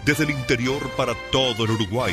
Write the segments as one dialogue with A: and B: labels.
A: desde el interior para todo el Uruguay.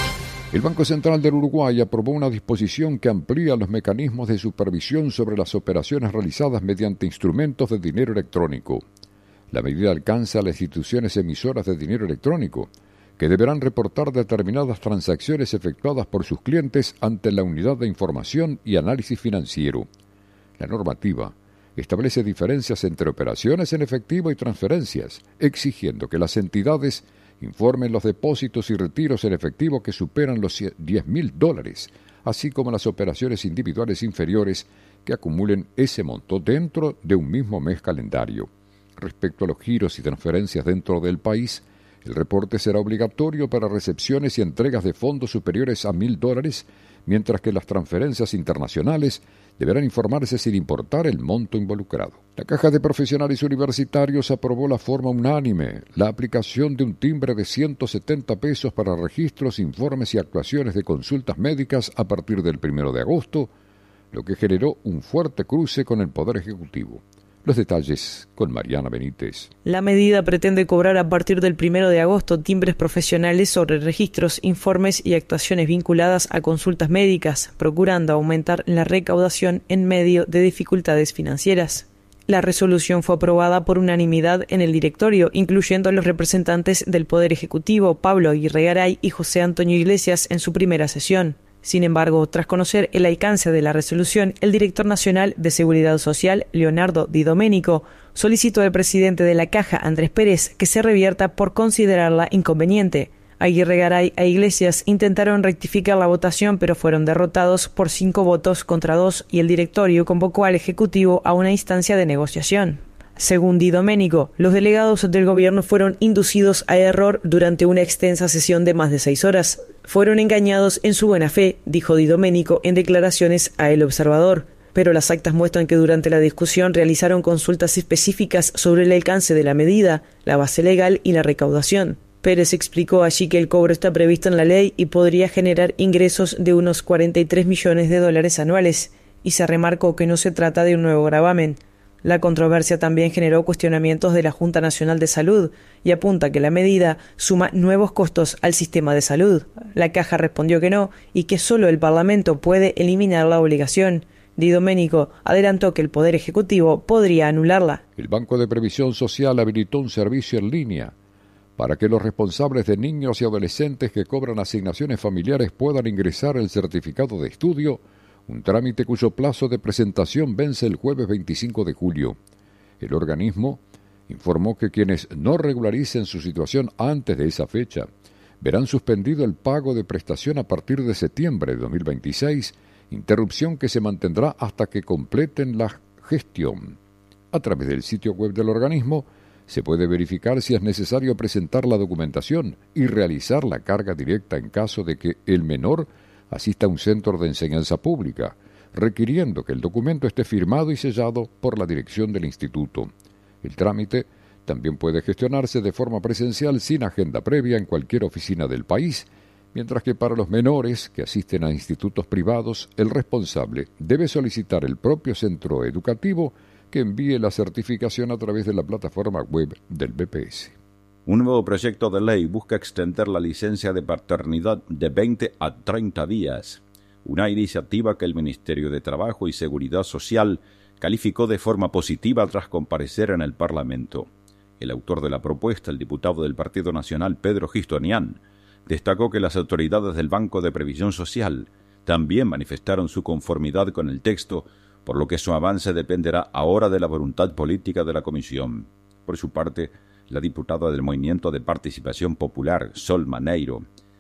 B: El Banco Central del Uruguay aprobó una disposición que amplía los mecanismos de supervisión sobre las operaciones realizadas mediante instrumentos de dinero electrónico. La medida alcanza a las instituciones emisoras de dinero electrónico, que deberán reportar determinadas transacciones efectuadas por sus clientes ante la Unidad de Información y Análisis Financiero. La normativa establece diferencias entre operaciones en efectivo y transferencias, exigiendo que las entidades informen los depósitos y retiros en efectivo que superan los $10.000, así como las operaciones individuales inferiores que acumulen ese monto dentro de un mismo mes calendario. Respecto a los giros y transferencias dentro del país, el reporte será obligatorio para recepciones y entregas de fondos superiores a $1.000, mientras que las transferencias internacionales deberán informarse sin importar el monto involucrado. La Caja de Profesionales Universitarios aprobó la forma unánime la aplicación de un timbre de 170 pesos para registros, informes y actuaciones de consultas médicas a partir del 1 de agosto, lo que generó un fuerte cruce con el Poder Ejecutivo. Los detalles con Mariana Benítez.
C: La medida pretende cobrar a partir del 1 de agosto timbres profesionales sobre registros, informes y actuaciones vinculadas a consultas médicas, procurando aumentar la recaudación en medio de dificultades financieras. La resolución fue aprobada por unanimidad en el directorio, incluyendo a los representantes del Poder Ejecutivo, Pablo Aguirre Garay y José Antonio Iglesias, en su primera sesión. Sin embargo, tras conocer el alcance de la resolución, el director nacional de Seguridad Social, Leonardo Di Domenico, solicitó al presidente de la Caja, Andrés Pérez, que se revierta por considerarla inconveniente. Aguirre Garay e Iglesias intentaron rectificar la votación, pero fueron derrotados por 5 votos contra 2 y el directorio convocó al Ejecutivo a una instancia de negociación. Según Di Domenico, los delegados del gobierno fueron inducidos a error durante una extensa sesión de más de 6 horas. Fueron engañados en su buena fe, dijo Di Domenico en declaraciones a El Observador. Pero las actas muestran que durante la discusión realizaron consultas específicas sobre el alcance de la medida, la base legal y la recaudación. Pérez explicó allí que el cobro está previsto en la ley y podría generar ingresos de unos $43 millones anuales, y se remarcó que no se trata de un nuevo gravamen. La controversia también generó cuestionamientos de la Junta Nacional de Salud y apunta que la medida suma nuevos costos al sistema de salud. La Caja respondió que no y que solo el Parlamento puede eliminar la obligación. Di Domenico adelantó que el Poder Ejecutivo podría anularla.
B: El Banco de Previsión Social habilitó un servicio en línea para que los responsables de niños y adolescentes que cobran asignaciones familiares puedan ingresar el certificado de estudio, un trámite cuyo plazo de presentación vence el jueves 25 de julio. El organismo informó que quienes no regularicen su situación antes de esa fecha verán suspendido el pago de prestación a partir de septiembre de 2026, interrupción que se mantendrá hasta que completen la gestión. A través del sitio web del organismo se puede verificar si es necesario presentar la documentación y realizar la carga directa en caso de que el menor asista a un centro de enseñanza pública, requiriendo que el documento esté firmado y sellado por la dirección del instituto. El trámite también puede gestionarse de forma presencial sin agenda previa en cualquier oficina del país, mientras que para los menores que asisten a institutos privados, el responsable debe solicitar el propio centro educativo que envíe la certificación a través de la plataforma web del BPS.
D: Un nuevo proyecto de ley busca extender la licencia de paternidad de 20 a 30 días, una iniciativa que el Ministerio de Trabajo y Seguridad Social calificó de forma positiva tras comparecer en el Parlamento. El autor de la propuesta, el diputado del Partido Nacional Pedro Gistonian, destacó que las autoridades del Banco de Previsión Social también manifestaron su conformidad con el texto, por lo que su avance dependerá ahora de la voluntad política de la Comisión. Por su parte, la diputada del Movimiento de Participación Popular, Sol Maneiro,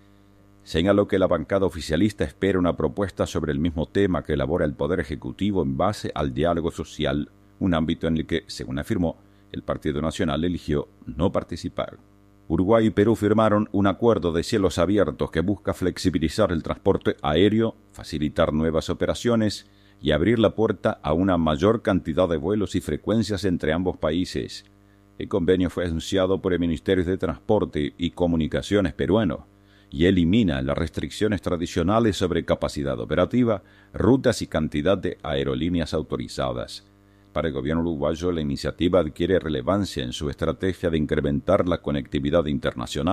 D: señaló que la bancada oficialista espera una propuesta sobre el mismo tema que elabora el Poder Ejecutivo en base al diálogo social, un ámbito en el que, según afirmó, el Partido Nacional eligió no participar. Uruguay y Perú firmaron un acuerdo de cielos abiertos que busca flexibilizar el transporte aéreo, facilitar nuevas operaciones y abrir la puerta a una mayor cantidad de vuelos y frecuencias entre ambos países. El convenio fue anunciado por el Ministerio de Transporte y Comunicaciones peruano y elimina las restricciones tradicionales sobre capacidad operativa, rutas y cantidad de aerolíneas autorizadas. Para el gobierno uruguayo, la iniciativa adquiere relevancia en su estrategia de incrementar la conectividad internacional